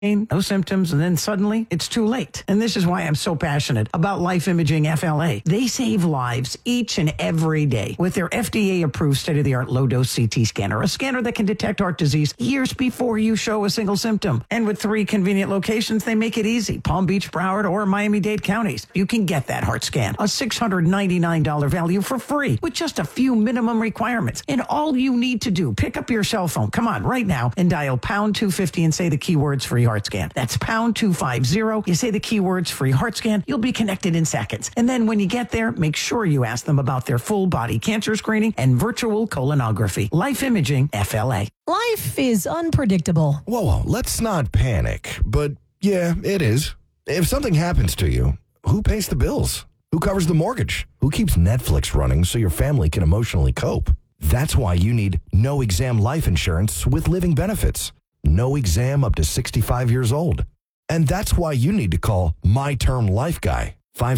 no symptoms, and then suddenly it's too late. And this is why I'm so passionate about Life Imaging FLA. They save lives each and every day with their FDA-approved state-of-the-art low-dose CT scanner, a scanner that can detect heart disease years before you show a single symptom. And with 3 convenient locations, they make it easy. Palm Beach, Broward, or Miami-Dade counties. You can get that heart scan, a $699 value for free with just a few minimum requirements. And all you need to do, pick up your cell phone, come on, right now, and dial pound 250 and say the keywords free heart scan. That's pound 250. You say the keywords free heart scan, you'll be connected in seconds. And then when you get there, make sure you ask them about their full body cancer screening and virtual colonography. Life Imaging FLA. Life is unpredictable. Whoa, let's not panic. But yeah, it is. If something happens to you, who pays the bills? Who covers the mortgage? Who keeps Netflix running so your family can emotionally cope? That's why you need no exam life insurance with living benefits. No exam up to 65 years old. And that's why you need to call My Term Life Guy,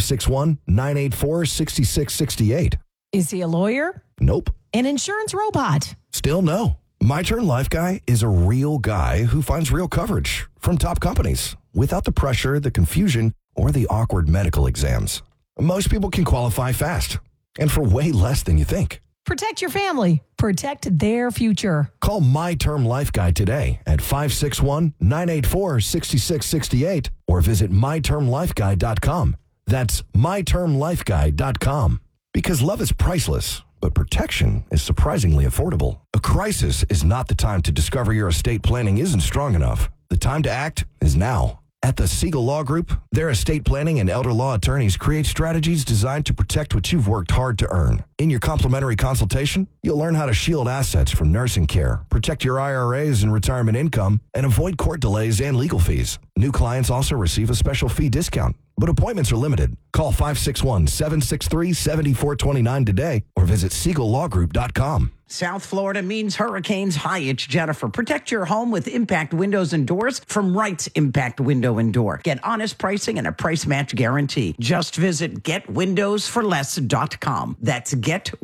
561-984-6668. Is he a lawyer? Nope. An insurance robot? Still no. My Term Life Guy is a real guy who finds real coverage from top companies without the pressure, the confusion, or the awkward medical exams. Most people can qualify fast and for way less than you think. Protect your family. Protect their future. Call My Term Life Guy today at 561-984-6668 or visit mytermlifeguy.com. That's mytermlifeguy.com. Because love is priceless, but protection is surprisingly affordable. A crisis is not the time to discover your estate planning isn't strong enough. The time to act is now. At the Siegel Law Group, their estate planning and elder law attorneys create strategies designed to protect what you've worked hard to earn. In your complimentary consultation, you'll learn how to shield assets from nursing care, protect your IRAs and retirement income, and avoid court delays and legal fees. New clients also receive a special fee discount, but appointments are limited. Call 561-763-7429 today or visit SiegelLawGroup.com. South Florida means hurricanes. Hi, it's Jennifer. Protect your home with Impact Windows and Doors from Wright's Impact Window and Door. Get honest pricing and a price match guarantee. Just visit GetWindowsForLess.com. That's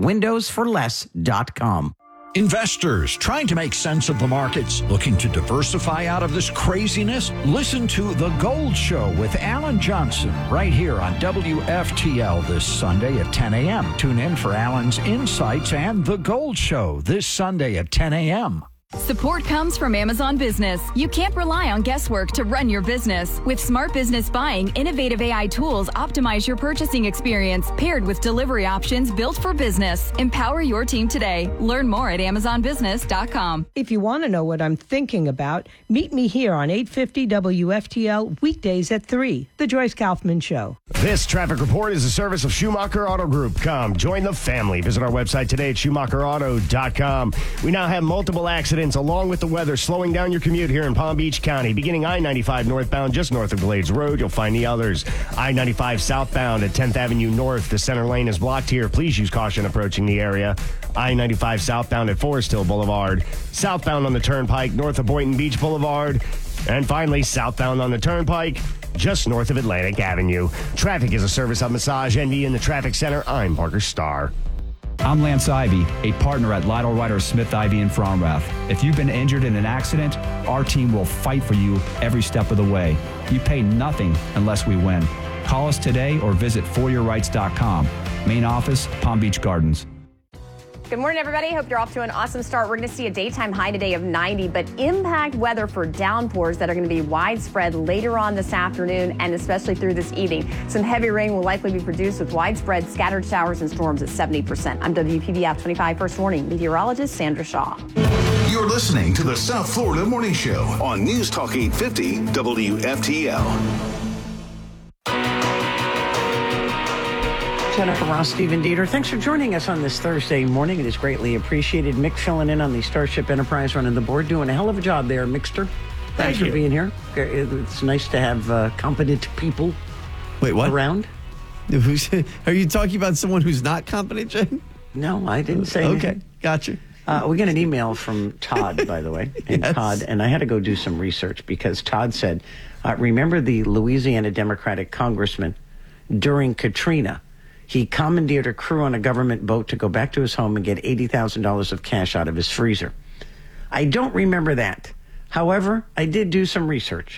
GetWindowsForLess.com. Investors trying to make sense of the markets, looking to diversify out of this craziness? Listen to The Gold Show with Alan Johnson right here on WFTL this Sunday at 10 a.m. Tune in for Alan's insights and The Gold Show this Sunday at 10 a.m. Support comes from Amazon Business. You can't rely on guesswork to run your business. With Smart Business Buying, innovative AI tools optimize your purchasing experience, paired with delivery options built for business. Empower your team today. Learn more at AmazonBusiness.com. If you want to know what I'm thinking about, meet me here on 850 WFTL weekdays at 3, The Joyce Kaufman Show. This traffic report is a service of Schumacher Auto Group. Come, join the family. Visit our website today at SchumacherAuto.com. We now have multiple accidents along with the weather slowing down your commute here in Palm Beach County. Beginning I-95 northbound just north of Glades Road, you'll find the others. I-95 southbound at 10th Avenue North. The center lane is blocked here. Please use caution approaching the area. I-95 southbound at Forest Hill Boulevard. Southbound on the Turnpike north of Boynton Beach Boulevard. And finally, southbound on the Turnpike just north of Atlantic Avenue. Traffic is a service of Massage ND in the Traffic Center. I'm Parker Starr. I'm Lance Ivy, a partner at Lytle Ryder Smith Ivy in Fromrath. If you've been injured in an accident, our team will fight for you every step of the way. You pay nothing unless we win. Call us today or visit foryourrights.com. Main office, Palm Beach Gardens. Good morning, everybody. Hope you're off to an awesome start. We're going to see a daytime high today of 90, but impact weather for downpours that are going to be widespread later on this afternoon and especially through this evening. Some heavy rain will likely be produced with widespread scattered showers and storms at 70%. I'm WPBF 25 First Warning meteorologist Sandra Shaw. You're listening to the South Florida Morning Show on News Talk 850 WFTL. Jennifer Ross, Stephen Dieter, thanks for joining us on this Thursday morning. It is greatly appreciated. Mick filling in on the Starship Enterprise running the board, doing a hell of a job there, Mickster. Thanks for being here. It's nice to have competent people around. Are you talking about someone who's not competent, Jen? No, I didn't say anything. Okay, gotcha. We got an email from Todd, by the way. And Yes. Todd, and I had to go do some research because Todd said, remember the Louisiana Democratic congressman during Katrina? He commandeered a crew on a government boat to go back to his home and get $80,000 of cash out of his freezer. I don't remember that. However, I did do some research.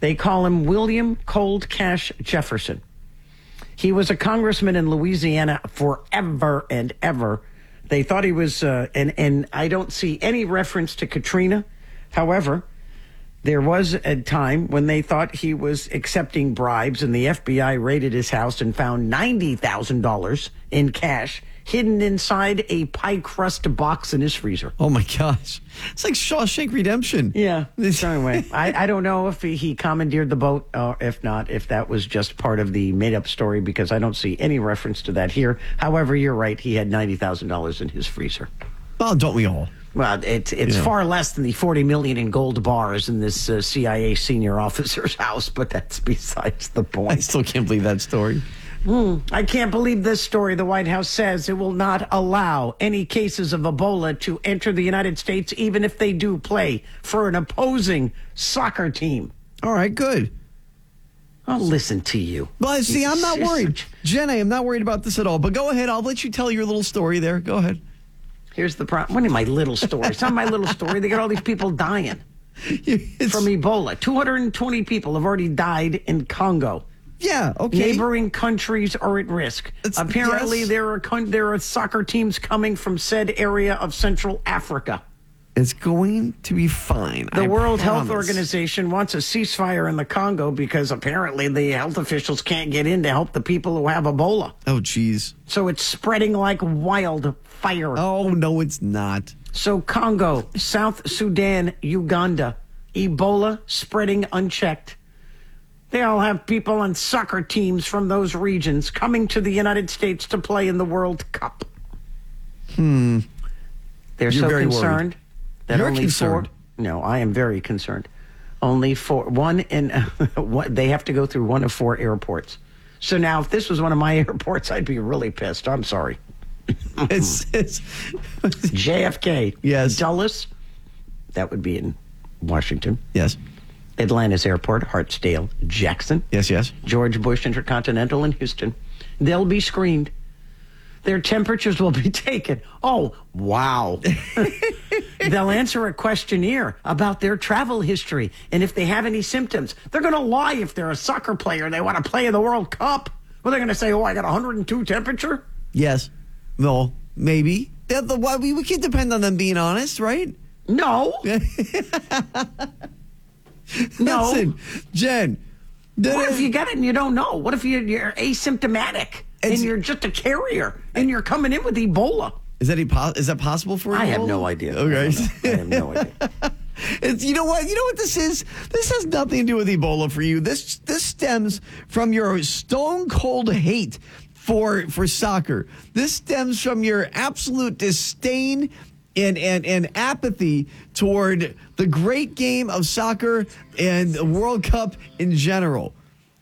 They call him William Cold Cash Jefferson. He was a congressman in Louisiana forever and ever. They thought he was, and I don't see any reference to Katrina. However, there was a time when they thought he was accepting bribes, and the FBI raided his house and found $90,000 in cash hidden inside a pie crust box in his freezer. Oh, my gosh. It's like Shawshank Redemption. Yeah. So anyway, I don't know if he commandeered the boat, or if not, if that was just part of the made-up story, because I don't see any reference to that here. However, you're right. He had $90,000 in his freezer. Well, don't we all? Well, it's far less than the $40 million in gold bars in this CIA senior officer's house, but that's besides the point. I still can't believe that story. I can't believe this story. The White House says it will not allow any cases of Ebola to enter the United States, even if they do play for an opposing soccer team. All right, good. I'll listen to you. Well, see, I'm not worried. Jen, I am not worried about this at all. But go ahead. I'll let you tell your little story there. Go ahead. Here's the problem. What are my little stories? It's not my little story. They got all these people dying from Ebola. 220 people have already died in Congo. Yeah, okay. Neighboring countries are at risk. Apparently, yes. there are soccer teams coming from said area of Central Africa. It's going to be fine. The World Health Organization wants a ceasefire in the Congo because apparently the health officials can't get in to help the people who have Ebola. Oh, geez. So it's spreading like wildfire. Oh, no, it's not. So Congo, South Sudan, Uganda, Ebola spreading unchecked. They all have people on soccer teams from those regions coming to the United States to play in the World Cup. You're so very concerned worried. that You're only concerned. No, I am very concerned. Only they have to go through one of 4 airports. So now, if this was one of my airports, I'd be really pissed. I'm sorry. It's JFK. Yes. Dulles. That would be in Washington. Yes. Atlanta's Airport, Hartsdale, Jackson. Yes. George Bush Intercontinental in Houston. They'll be screened. Their temperatures will be taken. Oh, wow. They'll answer a questionnaire about their travel history and if they have any symptoms. They're going to lie if they're a soccer player and they want to play in the World Cup. Well, they're going to say, I got 102 temperature? Yes. No. Maybe. We can't depend on them being honest, right? No. No. Listen, Jen. What if you get it and you don't know? What if you're asymptomatic and you're just a carrier and you're coming in with Ebola? Is that possible for you? I have no idea. Okay. I have no idea. You know what this is? This has nothing to do with Ebola for you. This stems from your stone cold hate for soccer. This stems from your absolute disdain and apathy toward the great game of soccer and the World Cup in general.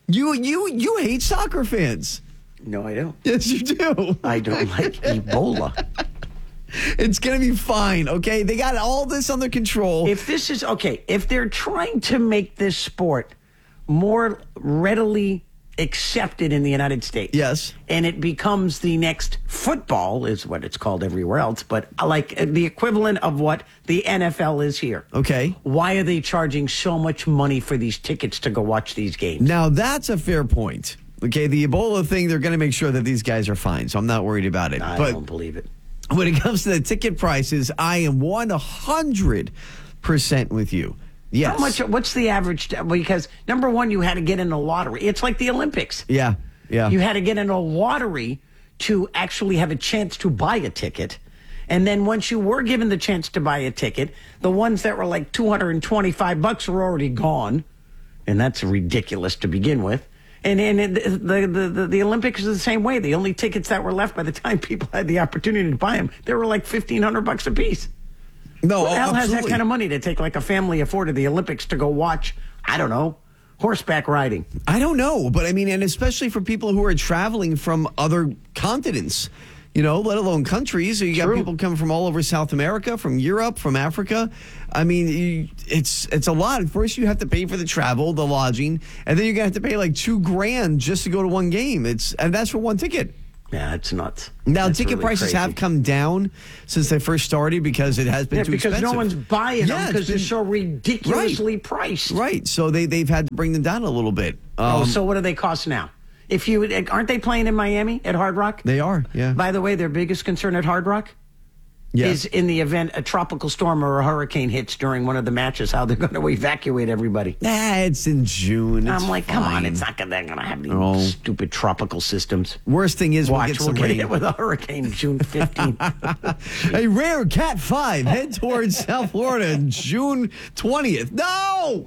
You hate soccer fans. No, I don't. Yes, you do. I don't like Ebola. It's going to be fine, okay? They got all this under control. If they're trying to make this sport more readily accepted in the United States. Yes. And it becomes the next football, is what it's called everywhere else, but like the equivalent of what the NFL is here. Okay. Why are they charging so much money for these tickets to go watch these games? Now, that's a fair point. Okay, the Ebola thing, they're going to make sure that these guys are fine, so I'm not worried about it. I but don't believe it. When it comes to the ticket prices, I am 100% with you. Yes. How much? What's the average? Because number one, you had to get in a lottery. It's like the Olympics. Yeah. You had to get in a lottery to actually have a chance to buy a ticket. And then once you were given the chance to buy a ticket, the ones that were like $225 were already gone. And that's ridiculous to begin with. And the Olympics is the same way. The only tickets that were left by the time people had the opportunity to buy them, they were like $1,500 a piece. No, Who the hell has absolutely. that kind of money to take like a family afforded the Olympics to go watch, I don't know, horseback riding? I don't know, but I mean, and especially for people who are traveling from other continents, let alone countries. So you got people coming from all over South America, from Europe, from Africa. I mean, it's a lot. First, you have to pay for the travel, the lodging, and then you're gonna have to pay like $2,000 just to go to one game. And that's for one ticket. Yeah, it's nuts. Now, That's ticket really prices crazy. have come down since they first started because it has been too because expensive. no one's buying them because it's they're so ridiculously priced. Right, so they've had to bring them down a little bit. So what do they cost now? Aren't they playing in Miami at Hard Rock? They are, yeah. By the way, their biggest concern at Hard Rock is in the event a tropical storm or a hurricane hits during one of the matches, how they're going to evacuate everybody. It's in June. I'm like, come on, it's not going to have these stupid tropical systems. Worst thing is we'll get some get rain. hit with a hurricane June 15th. A rare Cat 5 head towards South Florida June 20th. No!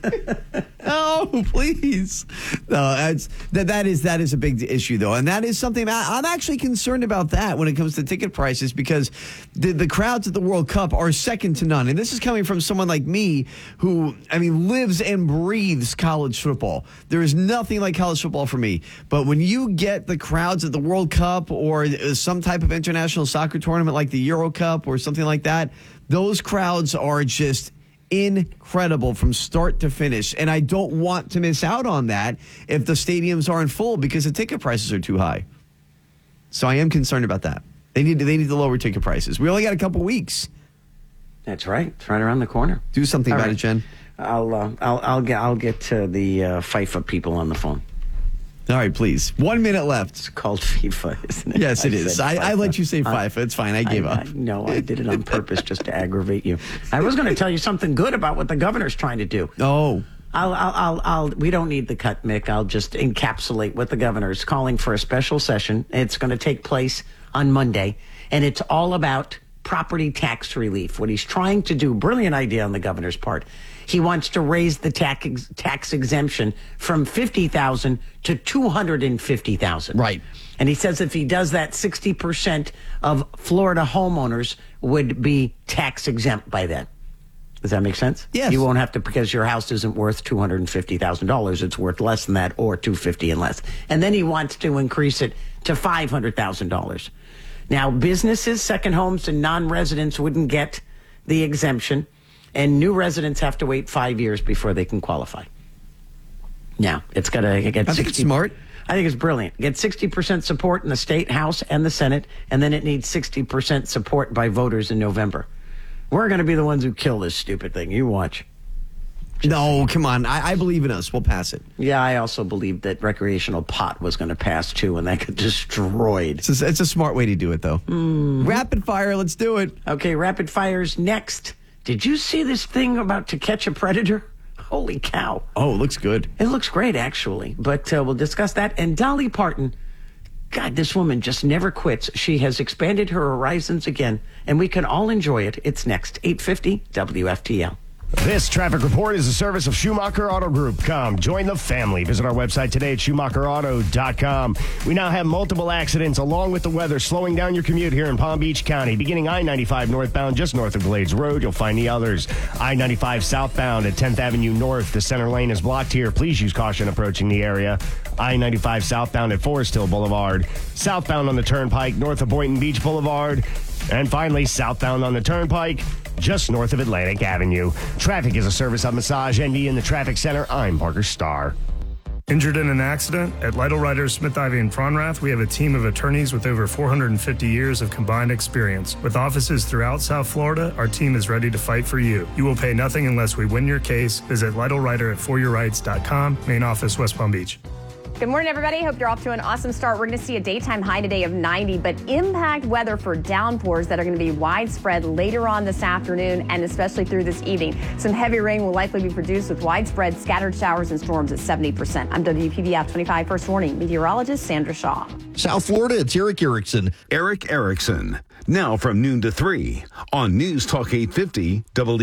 No, please. No, that is a big issue, though. And that is something I'm actually concerned about that when it comes to ticket prices because the crowds at the World Cup are second to none. And this is coming from someone like me who, lives and breathes college football. There is nothing like college football for me. But when you get the crowds at the World Cup or some type of international soccer tournament like the Euro Cup or something like that, those crowds are just incredible from start to finish, and I don't want to miss out on that if the stadiums aren't full because the ticket prices are too high. So I am concerned about that. They need to lower ticket prices. We only got a couple weeks. That's right. It's right around the corner. Do something about right. it, Jen. I'll get to the FIFA people on the phone. All right, please. 1 minute left. It's called FIFA, isn't it? Yes, it is. I let you say FIFA. It's fine. I gave up. No, I did it on purpose just to aggravate you. I was going to tell you something good about what the governor's trying to do. Oh. We don't need the cut, Mick. I'll just encapsulate what the governor is calling for a special session. It's going to take place on Monday, and it's all about property tax relief. What he's trying to do, brilliant idea on the governor's part. He wants to raise the tax exemption from $50,000 to $250,000. Right. And he says if he does that, 60% of Florida homeowners would be tax exempt by then. Does that make sense? Yes. You won't have to, because your house isn't worth $250,000. It's worth less than that, or $250,000 and less. And then he wants to increase it to $500,000. Now, businesses, second homes, and non-residents wouldn't get the exemption. And new residents have to wait 5 years before they can qualify. Now, it's got to get I think it's smart. I think it's brilliant. Get 60% support in the state house and the Senate, and then it needs 60% support by voters in November. We're going to be the ones who kill this stupid thing. You watch. No, come on. I believe in us. We'll pass it. Yeah, I also believed that recreational pot was going to pass, too, and that got destroyed. It's a smart way to do it, though. Rapid fire. Let's do it. Okay, rapid fire's next. Did you see this thing about To Catch a Predator? Holy cow. Oh, it looks good. It looks great, actually. But we'll discuss that. And Dolly Parton, God, this woman just never quits. She has expanded her horizons again, and we can all enjoy it. It's next, 850 WFTL. This traffic report is a service of Schumacher Auto Group. Come, join the family. Visit our website today at SchumacherAuto.com. We now have multiple accidents along with the weather slowing down your commute here in Palm Beach County. Beginning I-95 northbound just north of Glades Road, you'll find the others. I-95 southbound at 10th Avenue North. The center lane is blocked here. Please use caution approaching the area. I-95 southbound at Forest Hill Boulevard. Southbound on the Turnpike north of Boynton Beach Boulevard. And finally, southbound on the Turnpike, just north of Atlantic Avenue. Traffic is a service of Massage ND in the Traffic Center. I'm Parker Starr. Injured in an accident? At Lytle Writers, Smith, Ivy, and Fronrath, we have a team of attorneys with over 450 years of combined experience. With offices throughout South Florida, our team is ready to fight for you. You will pay nothing unless we win your case. Visit LytleWriter at foryourrights.com, main office, West Palm Beach. Good morning, everybody. Hope you're off to an awesome start. We're going to see a daytime high today of 90, but impact weather for downpours that are going to be widespread later on this afternoon and especially through this evening. Some heavy rain will likely be produced with widespread scattered showers and storms at 70%. I'm WPBF 25 First Warning meteorologist Sandra Shaw. South Florida, it's Eric Erickson. Eric Erickson. Now from noon to 3 on News Talk 850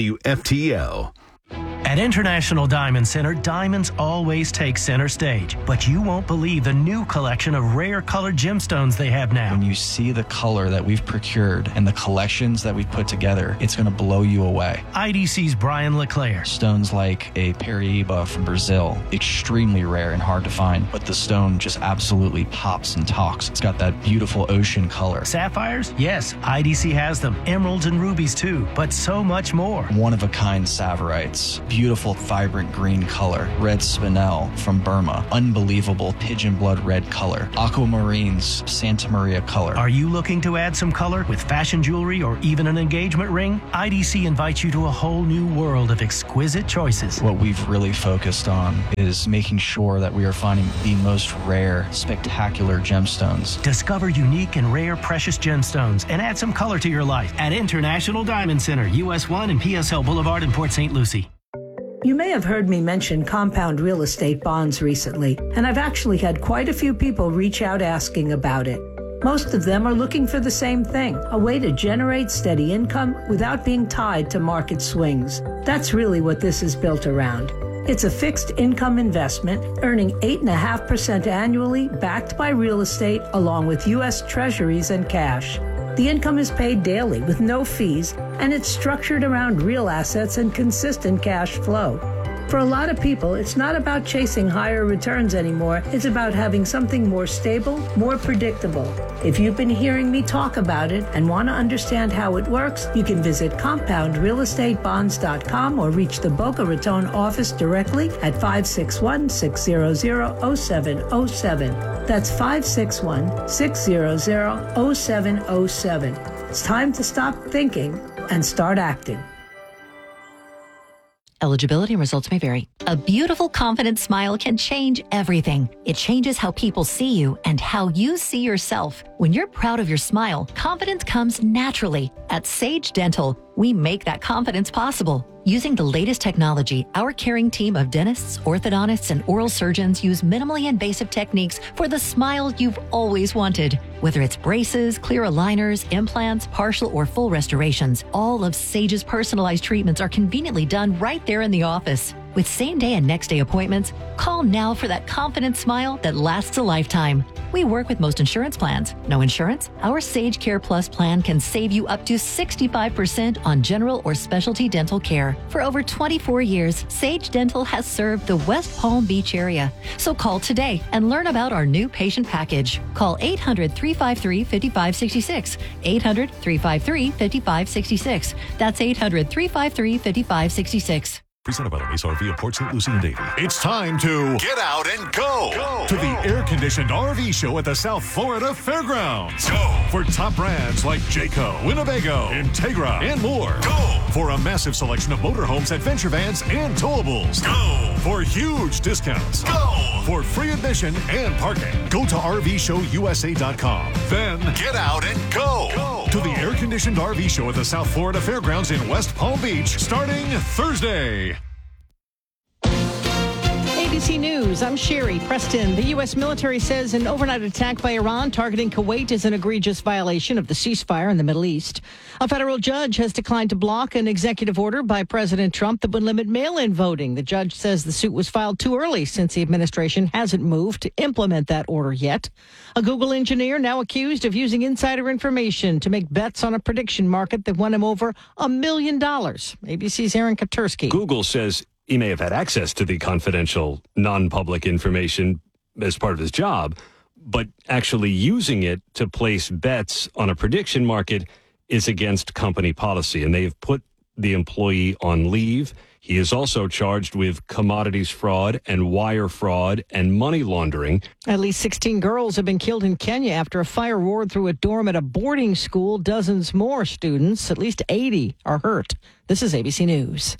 WFTL. At International Diamond Center, diamonds always take center stage. But you won't believe the new collection of rare colored gemstones they have now. When you see the color that we've procured and the collections that we've put together, it's going to blow you away. IDC's Brian LeClaire. Stones like a Paraíba from Brazil, extremely rare and hard to find, but the stone just absolutely pops and talks. It's got that beautiful ocean color. Sapphires? Yes, IDC has them. Emeralds and rubies too, but so much more. One-of-a-kind Saverites. Beautiful beautiful, vibrant green color. Red spinel from Burma, unbelievable pigeon blood red color. Aquamarine's Santa Maria color. Are you looking to add some color with fashion jewelry or even an engagement ring? IDC invites you to a whole new world of exquisite choices. What we've really focused on is making sure that we are finding the most rare, spectacular gemstones. Discover unique and rare precious gemstones and add some color to your life at International Diamond Center, US 1 and PSL Boulevard in Port St. Lucie. You may have heard me mention compound real estate bonds recently, and I've actually had quite a few people reach out asking about it. Most of them are looking for the same thing, a way to generate steady income without being tied to market swings. That's really what this is built around. It's a fixed income investment earning 8.5% annually, backed by real estate along with U.S. Treasuries and cash. The income is paid daily with no fees, and it's structured around real assets and consistent cash flow. For a lot of people, it's not about chasing higher returns anymore. It's about having something more stable, more predictable. If you've been hearing me talk about it and want to understand how it works, you can visit compoundrealestatebonds.com or reach the Boca Raton office directly at 561-600-0707. That's 561-600-0707. It's time to stop thinking and start acting. Eligibility and results may vary. A beautiful, confident smile can change everything. It changes how people see you and how you see yourself. When you're proud of your smile, confidence comes naturally. At Sage Dental, we make that confidence possible. Using the latest technology, our caring team of dentists, orthodontists, and oral surgeons use minimally invasive techniques for the smile you've always wanted. Whether it's braces, clear aligners, implants, partial or full restorations, all of Sage's personalized treatments are conveniently done right there in the office. With same-day and next-day appointments, call now for that confident smile that lasts a lifetime. We work with most insurance plans. No insurance? Our Sage Care Plus plan can save you up to 65% on general or specialty dental care. For over 24 years, Sage Dental has served the West Palm Beach area. So call today and learn about our new patient package. Call 800-353-5566. 800-353-5566. That's 800-353-5566. Presented by the Race RV of Port St. Lucie and Davie. It's time to get out and go to the air-conditioned RV show at the South Florida Fairgrounds. Go for top brands like Jayco, Winnebago, Integra, and more. Go for a massive selection of motorhomes, adventure vans, and towables. Go for huge discounts. Go for free admission and parking. Go to RVShowUSA.com. Then get out and go to the air-conditioned RV show at the South Florida Fairgrounds in West Palm Beach starting Thursday. ABC News, I'm Sherry Preston. The U.S. military says an overnight attack by Iran targeting Kuwait is an egregious violation of the ceasefire in the Middle East. A federal judge has declined to block an executive order by President Trump that would limit mail-in voting. The judge says the suit was filed too early since the administration hasn't moved to implement that order yet. A Google engineer now accused of using insider information to make bets on a prediction market that won him over $1 million. ABC's Aaron Katursky. Google says he may have had access to the confidential, non-public information as part of his job, but actually using it to place bets on a prediction market is against company policy, and they've put the employee on leave. He is also charged with commodities fraud and wire fraud and money laundering. At least 16 girls have been killed in Kenya after a fire roared through a dorm at a boarding school. Dozens more students, at least 80, are hurt. This is ABC News.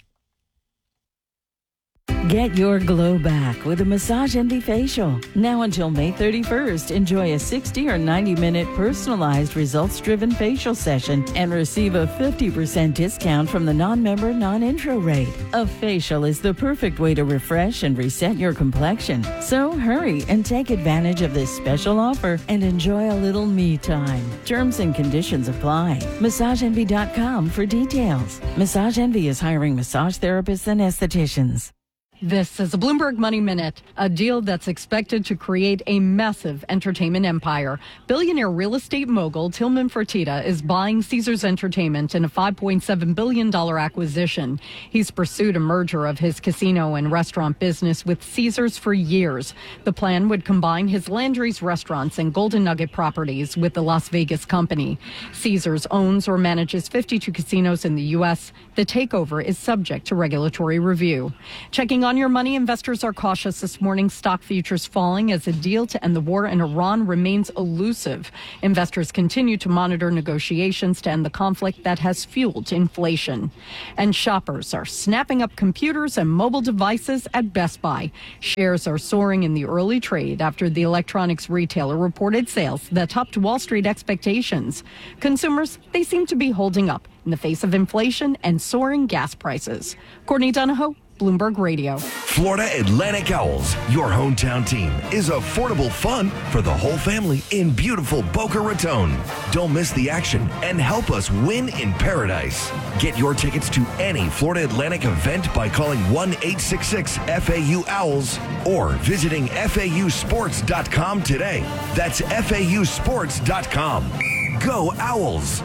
Get your glow back with a Massage Envy facial. Now until May 31st, enjoy a 60 or 90-minute personalized results-driven facial session and receive a 50% discount from the non-member, non-intro rate. A facial is the perfect way to refresh and reset your complexion. So hurry and take advantage of this special offer and enjoy a little me time. Terms and conditions apply. MassageEnvy.com for details. Massage Envy is hiring massage therapists and estheticians. This is a Bloomberg Money Minute, a deal that's expected to create a massive entertainment empire. Billionaire real estate mogul Tillman Fertitta is buying Caesars Entertainment in a $5.7 billion acquisition. He's pursued a merger of his casino and restaurant business with Caesars for years. The plan would combine his Landry's restaurants and Golden Nugget properties with the Las Vegas company. Caesars owns or manages 52 casinos in the U.S. The takeover is subject to regulatory review. Checking on your money, investors are cautious this morning. Stock futures falling as a deal to end the war in Iran remains elusive. Investors continue to monitor negotiations to end the conflict that has fueled inflation. And shoppers are snapping up computers and mobile devices at Best Buy. Shares are soaring in the early trade after the electronics retailer reported sales that topped Wall Street expectations. Consumers, they seem to be holding up in the face of inflation and soaring gas prices. Courtney Donahoe, Bloomberg Radio. Florida Atlantic Owls, your hometown team, is affordable fun for the whole family in beautiful Boca Raton. Don't miss the action and help us win in paradise. Get your tickets to any Florida Atlantic event by calling 1-866-FAU-OWLS or visiting FAUsports.com today. That's FAUsports.com. Go Owls!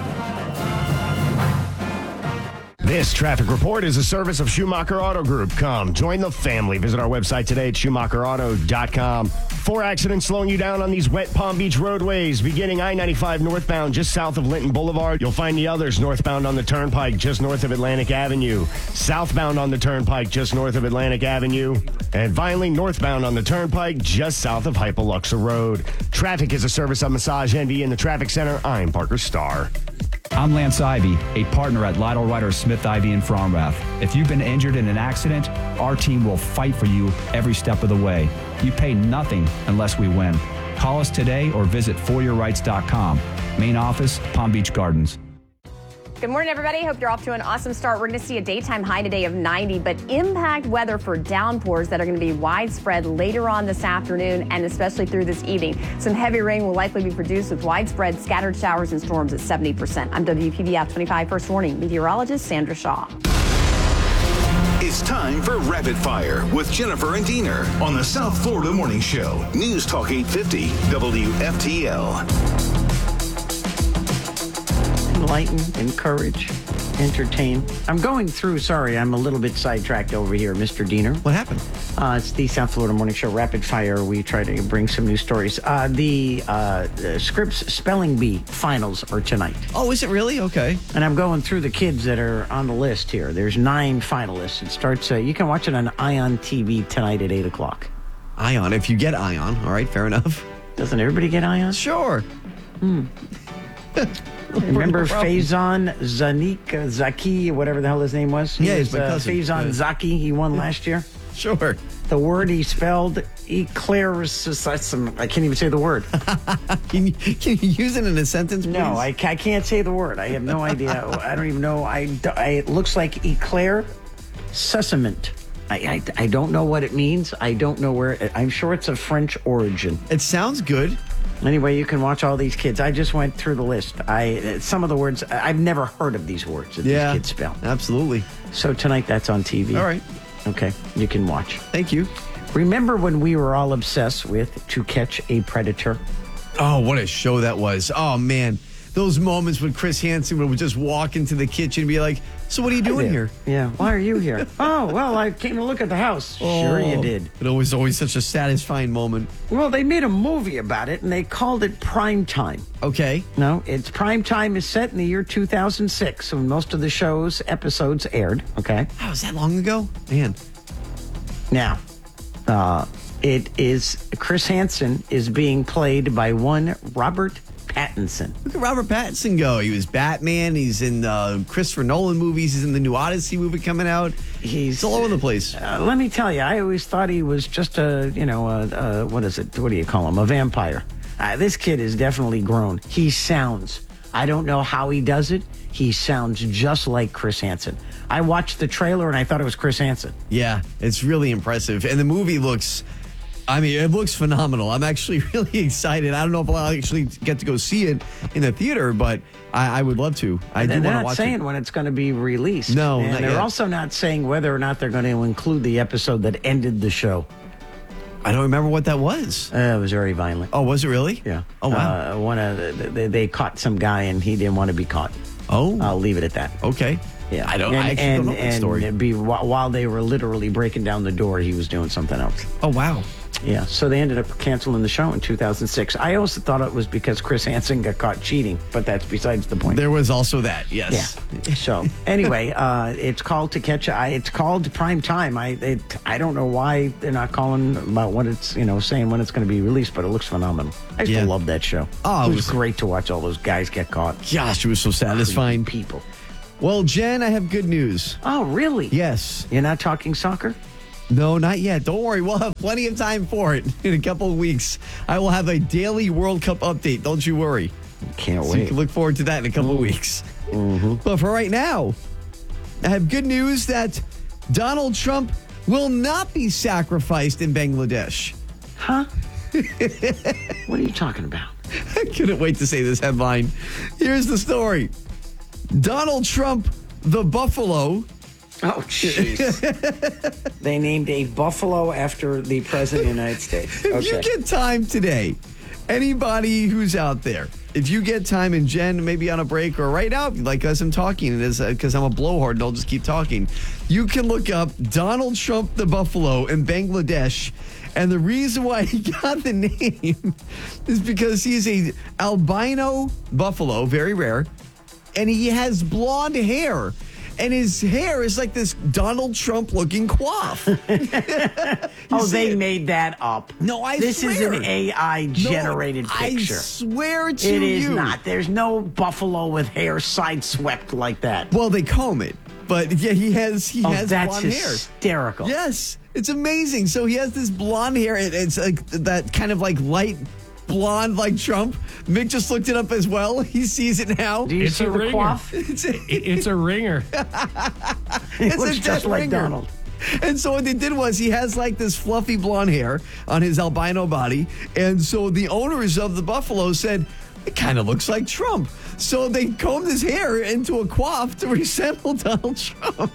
This traffic report is a service of Schumacher Auto Group. Come, join the family. Visit our website today at SchumacherAuto.com. 4 accidents slowing you down on these wet Palm Beach roadways. Beginning I-95 northbound just south of Linton Boulevard. You'll find the others northbound on the Turnpike just north of Atlantic Avenue. Southbound on the Turnpike just north of Atlantic Avenue. And finally, northbound on the Turnpike just south of Hypoluxa Road. Traffic is a service of Massage Envy in the Traffic Center. I'm Parker Starr. I'm Lance Ivy, a partner at Lytle Ryder Smith Ivy in Fromrath. If you've been injured in an accident, our team will fight for you every step of the way. You pay nothing unless we win. Call us today or visit foryourrights.com. Main office, Palm Beach Gardens. Good morning, everybody. Hope you're off to an awesome start. We're going to see a daytime high today of 90, but impact weather for downpours that are going to be widespread later on this afternoon and especially through this evening. Some heavy rain will likely be produced with widespread scattered showers and storms at 70%. I'm WPBF 25 First Warning meteorologist Sandra Shaw. It's time for Rapid Fire with Jennifer and Diener on the South Florida Morning Show. News Talk 850 WFTL. Enlighten, encourage, entertain. I'm going through, sorry, I'm a little bit sidetracked over here, Mr. Diener. What happened? It's the South Florida Morning Show, Rapid Fire. We try to bring some new stories. The Scripps Spelling Bee finals are tonight. Oh, is it really? Okay. And I'm going through the kids that are on the list here. There's 9 finalists. It starts, you can watch it on Ion TV tonight at 8 o'clock. Ion, if you get Ion. All right, fair enough. Doesn't everybody get Ion? Sure. Remember Faison Zaki, whatever the hell his name was? Yeah, he's my cousin. Faison Zaki, he won last year. Sure. The word he spelled, eclaircism. I can't even say the word. Can you use it in a sentence, please? No, I can't say the word. I have no idea. I don't even know. It looks like eclair sesament. I don't know what it means. I don't know where. I'm sure it's of French origin. It sounds good. Anyway, you can watch all these kids. I just went through the list. Some of the words, I've never heard of these words that these kids spell. Absolutely. So tonight, that's on TV. All right. Okay, you can watch. Thank you. Remember when we were all obsessed with To Catch a Predator? Oh, what a show that was. Oh, man. Those moments when Chris Hansen would just walk into the kitchen and be like, so what are you doing here? Yeah, why are you here? Oh, well, I came to look at the house. Sure you did. It was always such a satisfying moment. Well, they made a movie about it, and they called it Prime Time. Okay. No, it's Prime Time is set in the year 2006, when most of the show's episodes aired, okay? Oh, was that long ago? Man. Now, it is, Chris Hansen is being played by one Robert Pattinson. Look at Robert Pattinson go. He was Batman. He's in Christopher Nolan movies. He's in the new Odyssey movie coming out. He's all over the place. Let me tell you, I always thought he was just what is it? What do you call him? A vampire. This kid is definitely grown. He sounds, I don't know how he does it. He sounds just like Chris Hansen. I watched the trailer and I thought it was Chris Hansen. Yeah, it's really impressive. And the movie looks I mean, it looks phenomenal. I'm actually really excited. I don't know if I'll actually get to go see it in the theater, but I would love to. I do want to watch it. They're not saying when it's going to be released. No, and not they're yet. also not saying whether or not they're going to include the episode that ended the show. I don't remember what that was. It was very violent. Oh, was it really? Yeah. Oh, wow. They caught some guy and he didn't want to be caught. Oh. I'll leave it at that. Okay. Yeah. I actually don't know that story. While they were literally breaking down the door, he was doing something else. Oh, wow. Yeah, so they ended up canceling the show in 2006. I also thought it was because Chris Hansen got caught cheating, but that's besides the point. There was also that, yes. Yeah. So anyway, it's called To Catch. It's called Prime Time. I don't know why they're not calling about what it's saying when it's going to be released, but it looks phenomenal. I used to love that show. Oh, it was great to watch all those guys get caught. Gosh, it was so satisfying. People. Well, Jen, I have good news. Oh, really? Yes. You're not talking soccer? No, not yet. Don't worry. We'll have plenty of time for it in a couple of weeks. I will have a daily World Cup update. Don't you worry. Can't So wait. you can look forward to that in a couple of weeks. Mm-hmm. But for right now, I have good news that Donald Trump will not be sacrificed in Bangladesh. Huh? What are you talking about? I couldn't wait to say this headline. Here's the story. Donald Trump, the buffalo. Oh, jeez. They named a buffalo after the president of the United States. If you get time today, anybody who's out there, if you get time, and Jen, maybe on a break or right now, like as I'm talking, because I'm a blowhard and I'll just keep talking, you can look up Donald Trump the buffalo in Bangladesh. And the reason why he got the name is because he's a albino buffalo, very rare, and he has blonde hair. And his hair is like this Donald Trump looking coif. They made that up. No, I This swear. is an AI generated picture. I swear to It you. is not. There's no buffalo with hair sideswept like that. Well, they comb it, but yeah, he has that's blonde hair. hysterical. Yes, it's amazing. So he has this blonde hair. It's like that kind of like light blonde like Trump. Mick just looked it up as well. He sees it now. Do you see the coif? It's a ringer. It looks a just dead like ringer. Donald. And so what they did was he has like this fluffy blonde hair on his albino body. And so the owners of the buffalo said, it kind of looks like Trump. So they combed his hair into a coif to resemble Donald Trump.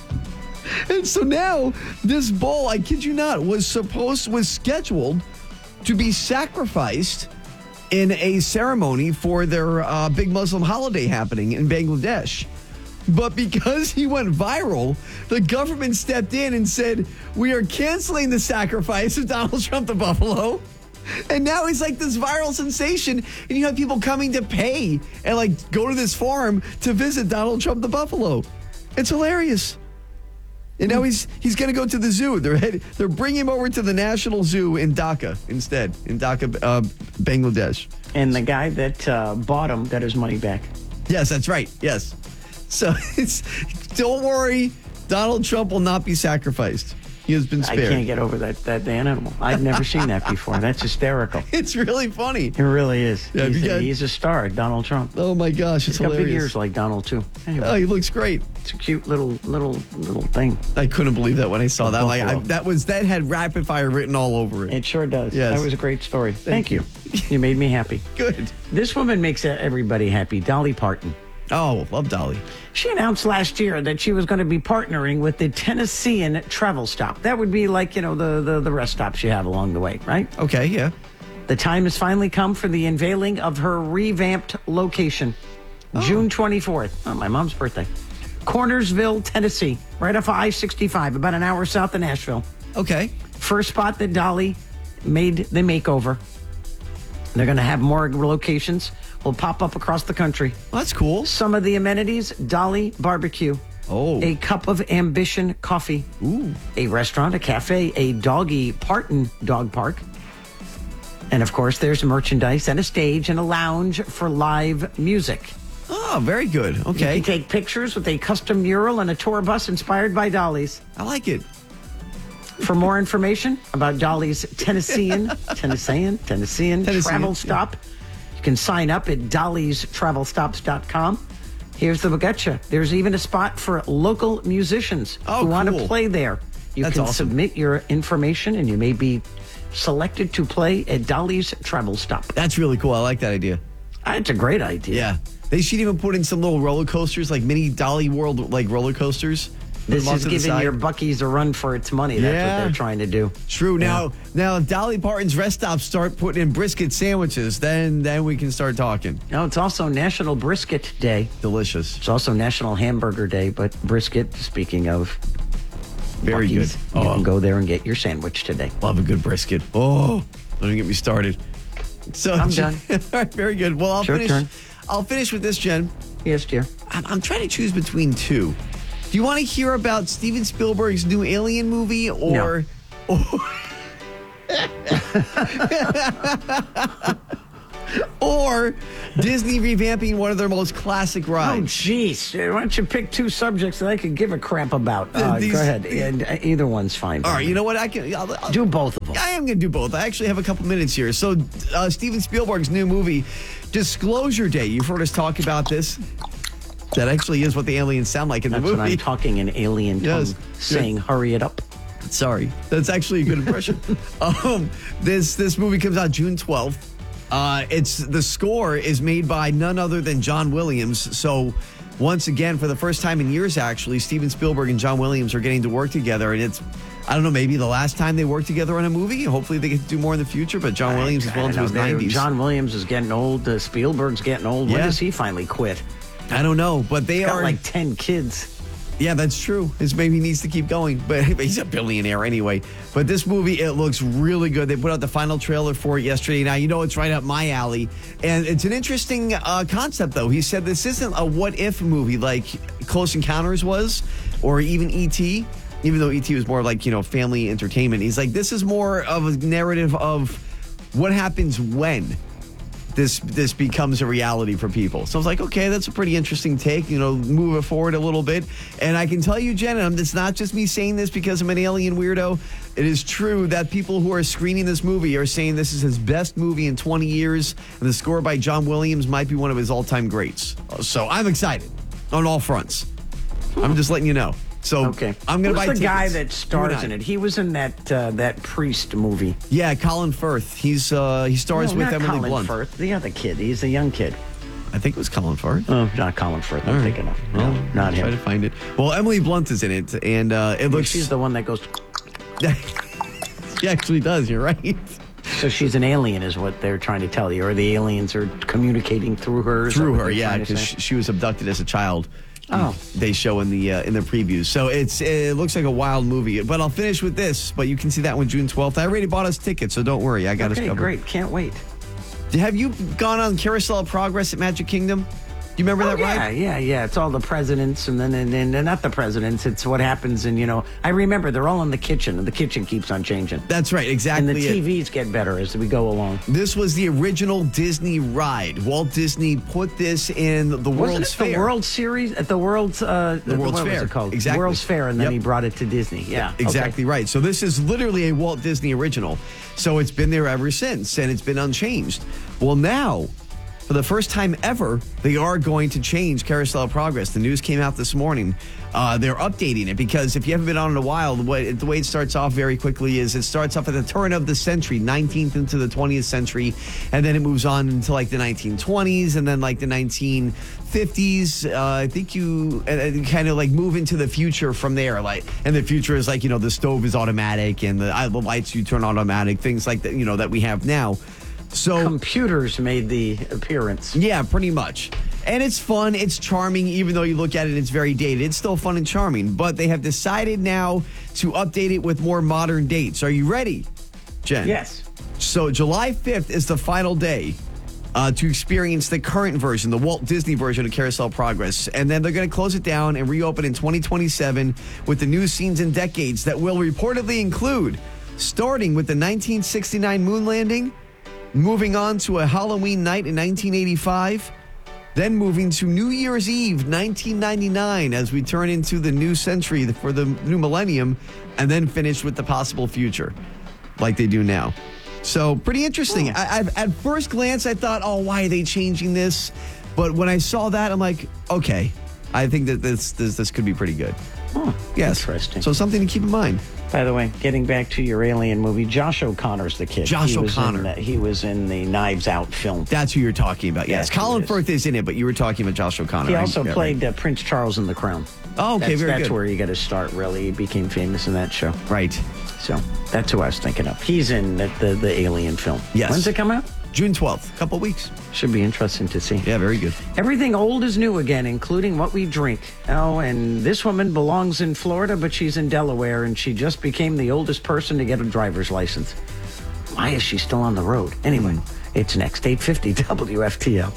And so now this bull, I kid you not, was scheduled to be sacrificed in a ceremony for their big Muslim holiday happening in Bangladesh. But because he went viral, the government stepped in and said, we are canceling the sacrifice of Donald Trump the buffalo. And now he's like this viral sensation, and you have people coming to pay and like go to this farm to visit Donald Trump the buffalo. It's hilarious. And now he's going to go to the zoo. They're bringing him over to the National Zoo in Dhaka instead, in Dhaka, Bangladesh. And the guy that bought him got his money back. Yes, that's right. Yes. So don't worry, Donald Trump will not be sacrificed. He has been spared. I can't get over that animal. I've never seen that before. That's hysterical. It's really funny. It really is. Yeah, He's a star, Donald Trump. Oh my gosh, it's He's got hilarious. big ears like Donald too. Anyway, Oh, he looks great. it's a cute little thing. I couldn't believe that when I saw that. Buffalo. That had rapid fire written all over it. It sure does. Yes. That was a great story. Thank you. You made me happy. Good. This woman makes everybody happy. Dolly Parton. Oh, love Dolly. She announced last year that she was going to be partnering with the Tennessean Travel Stop. That would be like, the rest stops you have along the way, right? Okay, yeah. The time has finally come for the unveiling of her revamped location. June 24th. Oh, my mom's birthday. Cornersville, Tennessee, right off of I-65, about an hour south of Nashville. Okay. First spot that Dolly made the makeover. They're going to have more locations. Will pop up across the country. Well, that's cool. Some of the amenities: Dolly Barbecue. Oh. A Cup of Ambition coffee. Ooh. A restaurant, a cafe, a Doggy Parton dog park. And of course, there's merchandise and a stage and a lounge for live music. Oh, very good. Okay. You can take pictures with a custom mural and a tour bus inspired by Dolly's. I like it. For more information about Dolly's Tennessean travel stop, you can sign up at dollystravelstops.com. Here's the Baguette. There's even a spot for local musicians who want to cool. play there. You That's can awesome. submit your information, and you may be selected to play at Dolly's Travel Stop. That's really cool. I like that idea. It's a great idea. Yeah. They should even put in some little roller coasters, like mini Dolly World, like roller coasters. This is giving your Buc-ee's a run for its money. That's what they're trying to do. True. Now, if Dolly Parton's rest stops start putting in brisket sandwiches, then we can start talking. No, it's also National Brisket Day. Delicious. It's also National Hamburger Day, but brisket, speaking of very Buc-ee's, good. You can go there and get your sandwich today. Love a good brisket. Oh, don't get me started. So I'm done. All right, very good. Well, I'll finish with this, Jen. Yes, dear. I'm trying to choose between two. Do you want to hear about Steven Spielberg's new Alien movie or... or Disney revamping one of their most classic rides? Oh, jeez. Why don't you pick two subjects that I could give a crap about? Go ahead. Either one's fine. All right, you know what? I'll do both of them. I am going to do both. I actually have a couple minutes here. So, Steven Spielberg's new movie, Disclosure Day. You've heard us talk about this. That actually is what the aliens sound like in the movie. That's what I'm talking in alien tongue, saying, hurry it up. Sorry. That's actually a good impression. This movie comes out June 12th. The score is made by none other than John Williams. So once again, for the first time in years, actually, Steven Spielberg and John Williams are getting to work together. And it's, I don't know, maybe the last time they worked together on a movie. Hopefully they get to do more in the future. But John Williams is well into his 90s. John Williams is getting old. Spielberg's getting old. When does he finally quit? I don't know, but He's got like 10 kids. Yeah, that's true. Maybe he needs to keep going, but he's a billionaire anyway. But this movie, it looks really good. They put out the final trailer for it yesterday. Now, you know it's right up my alley. And it's an interesting concept, though. He said this isn't a what-if movie like Close Encounters was, or even E.T., even though E.T. was more like, family entertainment. He's like, this is more of a narrative of what happens when this becomes a reality for people. So I was like, okay, that's a pretty interesting take, move it forward a little bit. And I can tell you, Jen, and it's not just me saying this because I'm an alien weirdo. It is true that people who are screening this movie are saying this is his best movie in 20 years. And the score by John Williams might be one of his all-time greats. So I'm excited on all fronts. I'm just letting you know. So okay. I'm going to buy tickets. tickets. The guy that stars in it? He was in that Priest movie. Yeah, Colin Firth. He stars with Emily Colin Blunt. Firth. The other kid. He's a young kid. I think it was Colin Firth. Oh, not Colin Firth. I'm thinking of. Well, No, not him. Try to find it. Well, Emily Blunt is in it, and it looks. She's the one that goes. She actually does. You're right. So she's an alien, is what they're trying to tell you, or the aliens are communicating through her. Through her, yeah, because she was abducted as a child. Oh, they show in the previews. So it looks like a wild movie. But I'll finish with this. But you can see that one June 12th. I already bought us tickets, so don't worry. I got us covered. Great. Can't wait. Have you gone on Carousel of Progress at Magic Kingdom? You remember that ride? Yeah. It's all the presidents, and then not the presidents. It's what happens, and I remember they're all in the kitchen, and the kitchen keeps on changing. That's right, exactly. And the TVs get better as we go along. This was the original Disney ride. Walt Disney put this in the World's Fair. The World Series at the World's World's Fair. What was it called? Exactly. World's Fair, and then he brought it to Disney. Yeah, exactly right. So this is literally a Walt Disney original. So it's been there ever since, and it's been unchanged. Well, now, for the first time ever, they are going to change Carousel of Progress. The news came out this morning. They're updating it because if you haven't been on in a while, the way it starts off very quickly is it starts off at the turn of the century, 19th into the 20th century, and then it moves on into like the 1920s and then like the 1950s. I think you kind of like move into the future from there. And the future is like, the stove is automatic and the lights you turn automatic, things like that, that we have now. So computers made the appearance. Yeah, pretty much. And it's fun. It's charming. Even though you look at it, it's very dated. It's still fun and charming. But they have decided now to update it with more modern dates. Are you ready, Jen? Yes. So July 5th is the final day to experience the current version, the Walt Disney version of Carousel of Progress. And then they're going to close it down and reopen in 2027 with the new scenes and decades that will reportedly include, starting with the 1969 moon landing, moving on to a Halloween night in 1985, then moving to New Year's Eve 1999 as we turn into the new century for the new millennium, and then finish with the possible future like they do now. So pretty interesting. At first glance, I thought, why are they changing this? But when I saw that, I'm like, okay, I think that this could be pretty good. Oh, yes. Interesting. So something to keep in mind. By the way, getting back to your Alien movie, Josh O'Connor's the kid. Josh O'Connor. He was in the Knives Out film. That's who you're talking about. Yes, Colin Firth is in it, but you were talking about Josh O'Connor. He also played Prince Charles in The Crown. Oh, okay, very good. That's where you got to start, really. He became famous in that show. Right. So that's who I was thinking of. He's in the Alien film. Yes. When's it come out? June 12th. A couple weeks. Should be interesting to see. Yeah, very good. Everything old is new again, including what we drink. Oh, and this woman belongs in Florida, but she's in Delaware, and she just became the oldest person to get a driver's license. Why is she still on the road? Anyway, it's next, 8:50 WFTL.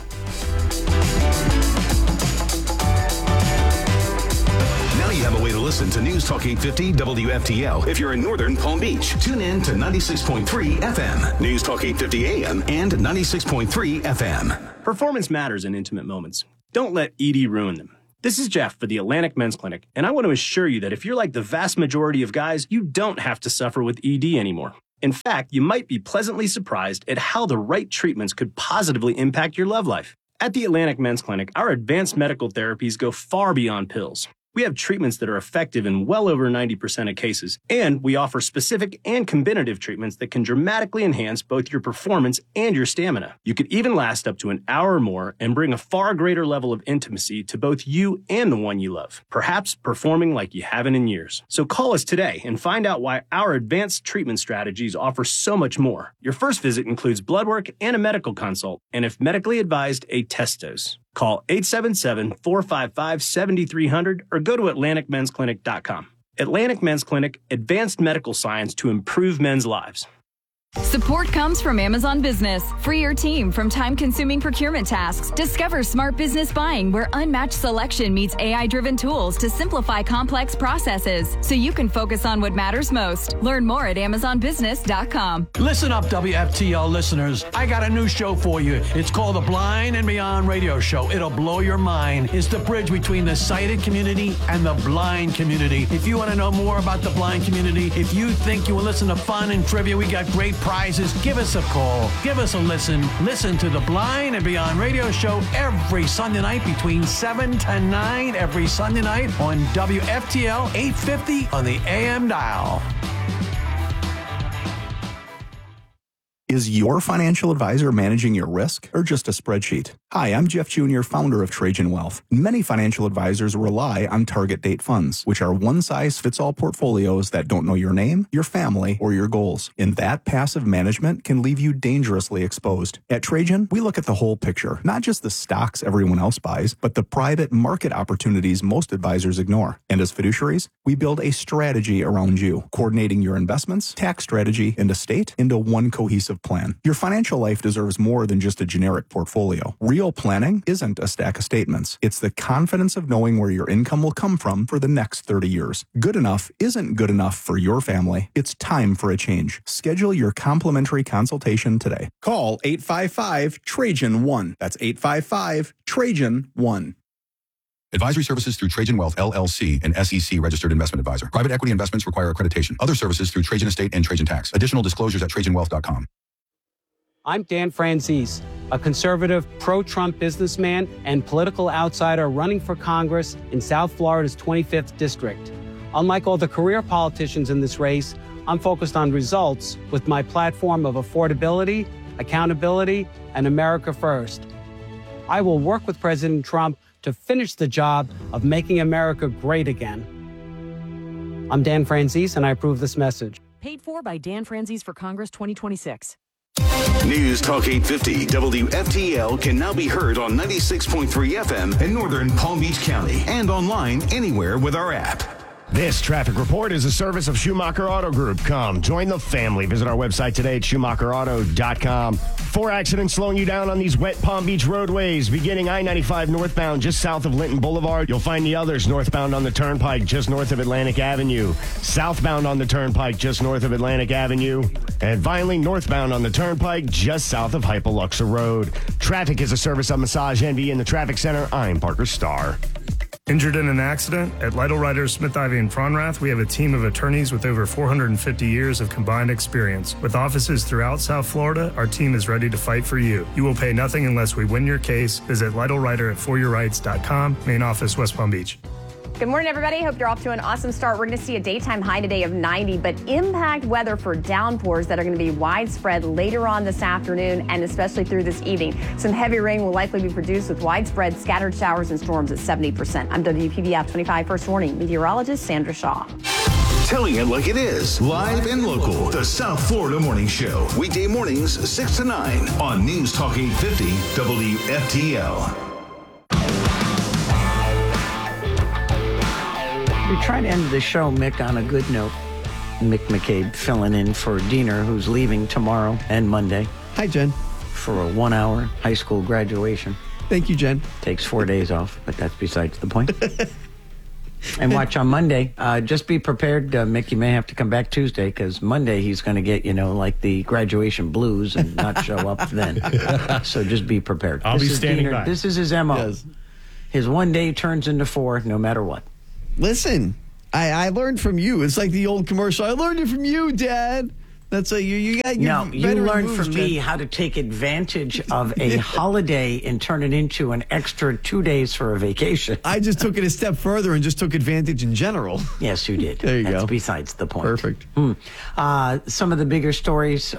You have a way to listen to News Talk 850 WFTL. If you're in northern Palm Beach, tune in to 96.3 FM, News Talk 850 AM, and 96.3 FM. Performance matters in intimate moments. Don't let ED ruin them. This is Jeff for the Atlantic Men's Clinic, and I want to assure you that if you're like the vast majority of guys, you don't have to suffer with ED anymore. In fact, you might be pleasantly surprised at how the right treatments could positively impact your love life. At the Atlantic Men's Clinic, our advanced medical therapies go far beyond pills. We have treatments that are effective in well over 90% of cases, and we offer specific and combinative treatments that can dramatically enhance both your performance and your stamina. You could even last up to an hour or more and bring a far greater level of intimacy to both you and the one you love, perhaps performing like you haven't in years. So call us today and find out why our advanced treatment strategies offer so much more. Your first visit includes blood work and a medical consult, and if medically advised, a test dose. Call 877-455-7300 or go to AtlanticMen'sClinic.com. Atlantic Men's Clinic, advanced medical science to improve men's lives. Support comes from Amazon Business. Free your team from time-consuming procurement tasks. Discover smart business buying where unmatched selection meets AI-driven tools to simplify complex processes so you can focus on what matters most. Learn more at AmazonBusiness.com. Listen up, WFTL listeners. I got a new show for you. It's called The Blind and Beyond Radio Show. It'll blow your mind. It's the bridge between the sighted community and the blind community. If you want to know more about the blind community, if you think you will listen to fun and trivia, we got great prizes. Give us a call. Give us a listen. Listen to the Blind and Beyond Radio Show every Sunday night between 7 to 9 every Sunday night on WFTL 850 on the AM dial. Is your financial advisor managing your risk or just a spreadsheet? Hi, I'm Jeff Jr., founder of Trajan Wealth. Many financial advisors rely on target date funds, which are one-size-fits-all portfolios that don't know your name, your family, or your goals. And that passive management can leave you dangerously exposed. At Trajan, we look at the whole picture, not just the stocks everyone else buys, but the private market opportunities most advisors ignore. And as fiduciaries, we build a strategy around you, coordinating your investments, tax strategy, and estate into one cohesive plan. Your financial life deserves more than just a generic portfolio. Real planning isn't a stack of statements. It's the confidence of knowing where your income will come from for the next 30 years. Good enough isn't good enough for your family. It's time for a change. Schedule your complimentary consultation today. Call 855-TRAJAN-1. That's 855-TRAJAN-1. Advisory services through Trajan Wealth, LLC, an SEC registered investment advisor. Private equity investments require accreditation. Other services through Trajan Estate and Trajan Tax. Additional disclosures at TrajanWealth.com. I'm Dan Franzese, a conservative, pro-Trump businessman and political outsider running for Congress in South Florida's 25th district. Unlike all the career politicians in this race, I'm focused on results with my platform of affordability, accountability, and America first. I will work with President Trump to finish the job of making America great again. I'm Dan Franzese, and I approve this message. Paid for by Dan Franzese for Congress 2026. News Talk 850 WFTL can now be heard on 96.3 FM in northern Palm Beach County and online anywhere with our app. This traffic report is a service of Schumacher Auto Group. Come, join the family. Visit our website today at SchumacherAuto.com. 4 accidents slowing you down on these wet Palm Beach roadways. Beginning I-95 northbound just south of Linton Boulevard. You'll find the others northbound on the Turnpike just north of Atlantic Avenue. Southbound on the Turnpike just north of Atlantic Avenue. And finally, northbound on the Turnpike just south of Hypoluxa Road. Traffic is a service of Massage Envy in the Traffic Center. I'm Parker Starr. Injured in an accident? At Lytle Ryder, Smith, Ivy, and Fronrath, we have a team of attorneys with over 450 years of combined experience. With offices throughout South Florida, our team is ready to fight for you. You will pay nothing unless we win your case. Visit Lytle Ryder at foryourrights.com, main office, West Palm Beach. Good morning, everybody. Hope you're off to an awesome start. We're going to see a daytime high today of 90, but impact weather for downpours that are going to be widespread later on this afternoon and especially through this evening. Some heavy rain will likely be produced with widespread scattered showers and storms at 70%. I'm WPBF 25 First Warning meteorologist Sandra Shaw. Telling it like it is, live and local. The South Florida Morning Show. Weekday mornings, 6 to 9 on News Talk 850 WFTL. We try to end the show, Mick, on a good note. Mick McCabe filling in for Diener, who's leaving tomorrow and Monday. Hi, Jen. For a 1-hour high school graduation. Thank you, Jen. Takes 4 days off, but that's besides the point. And watch on Monday. Just be prepared, Mick. You may have to come back Tuesday because Monday he's going to get, like the graduation blues and not show up then. So just be prepared. I'll be standing by. This is his MO. Yes. His 1 day turns into 4 no matter what. Listen, I learned from you. It's like the old commercial. I learned it from you, Dad. That's like you got your No, you learned from me how to take advantage of a holiday and turn it into an extra 2 days for a vacation. I just took it a step further and just took advantage in general. Yes, you did. There you go. That's besides the point. Perfect. Some of the bigger stories,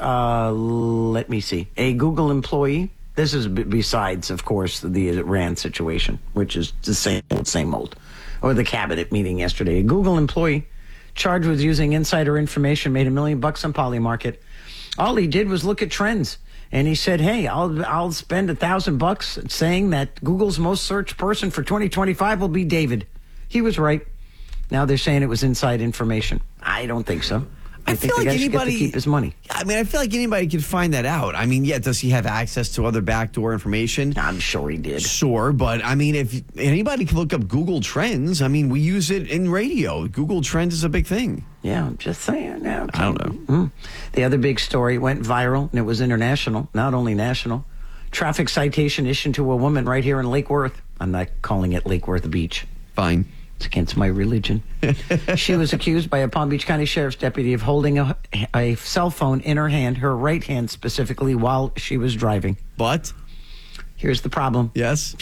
let me see. A Google employee, this is besides, of course, the Iran situation, which is the same old. Or the cabinet meeting yesterday. A Google employee charged with using insider information made $1 million on Polymarket. All he did was look at trends. And he said, hey, I'll spend $1,000 saying that Google's most searched person for 2025 will be David. He was right. Now they're saying it was inside information. I don't think so. I think the guy should get to keep his money. I mean, I feel like anybody could find that out. I mean, yeah, does he have access to other backdoor information? I'm sure he did. Sure, but I mean, if anybody can look up Google Trends, I mean, we use it in radio. Google Trends is a big thing. Yeah, I'm just saying. Yeah, okay. I don't know. The other big story went viral, and it was international, not only national. Traffic citation issued to a woman right here in Lake Worth. I'm not calling it Lake Worth Beach. Fine. It's against my religion. She was accused by a Palm Beach County Sheriff's deputy of holding a cell phone in her hand, her right hand specifically, while she was driving. But here's the problem. Yes.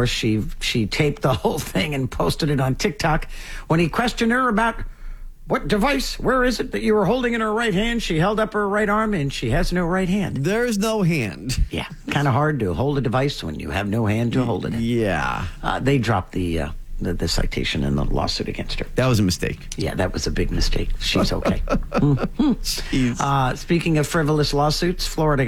She taped the whole thing and posted it on TikTok. When he questioned her about what device, where is it that you were holding in her right hand, she held up her right arm and she has no right hand. There is no hand. Yeah, kind of hard to hold a device when you have no hand to hold it in. Yeah. They dropped the citation and the lawsuit against her. That was a mistake. Yeah, that was a big mistake. She's okay. Speaking of frivolous lawsuits, Florida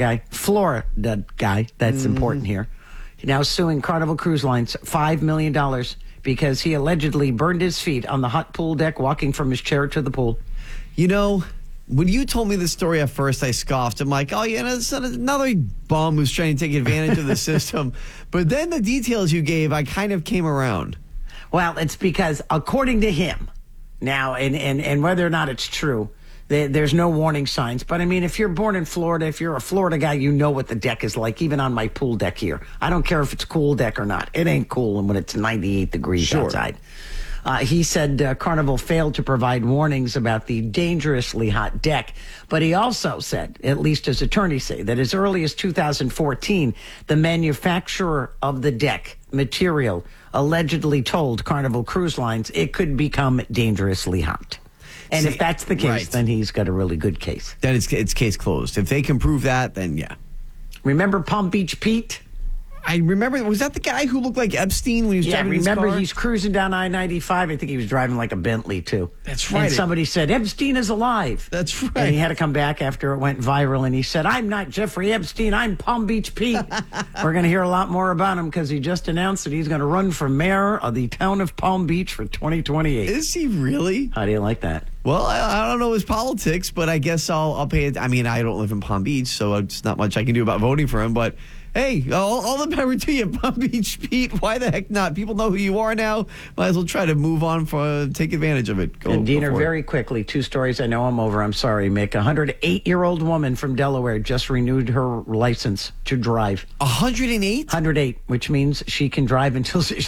guy, that's important here, now suing Carnival Cruise Lines $5 million because he allegedly burned his feet on the hot pool deck walking from his chair to the pool. You know, when you told me this story at first, I scoffed. I'm like, oh, yeah, it's another bum who's trying to take advantage of the system. But then the details you gave, I kind of came around. Well, it's because, according to him, now, and whether or not it's true, there's no warning signs. But, I mean, if you're born in Florida, if you're a Florida guy, you know what the deck is like, even on my pool deck here. I don't care if it's a cool deck or not. It ain't cool when it's 98 degrees outside. He said Carnival failed to provide warnings about the dangerously hot deck. But he also said, at least his attorneys say, that as early as 2014, the manufacturer of the deck material allegedly told Carnival Cruise Lines it could become dangerously hot. And if that's the case, then he's got a really good case. Then it's case closed. If they can prove that, then yeah. Remember Palm Beach Pete? I remember, was that the guy who looked like Epstein when he was driving his car? Remember he's cruising down I-95. I think he was driving like a Bentley, too. That's right. And somebody said, Epstein is alive. That's right. And he had to come back after it went viral, and he said, I'm not Jeffrey Epstein, I'm Palm Beach Pete. We're going to hear a lot more about him because he just announced that he's going to run for mayor of the town of Palm Beach for 2028. Is he really? How do you like that? Well, I don't know his politics, but I guess I'll pay it. I mean, I don't live in Palm Beach, so it's not much I can do about voting for him, but hey, all the power to you, Palm Beach Pete. Why the heck not? People know who you are now. Might as well try to move on, take advantage of it. And Diener, very quickly, 2 stories. I know I'm over. I'm sorry, Mick. A 108-year-old woman from Delaware just renewed her license to drive. 108? 108, which means she can drive until she's